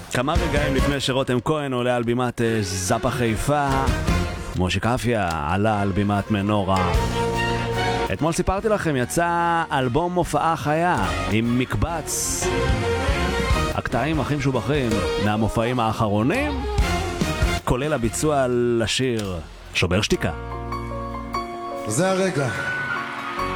כמה רגעים לפני שרותם כהן עולה על בימת זאפה חיפה, משה קפיה עלה על בימת מנורה. אתמול סיפרתי לכם, יצא אלבום מופעה חיה עם מקבץ הקטעים הכי משובחים מהמופעים האחרונים, כולל הביצוע לשיר שובר שתיקה. זה הרגע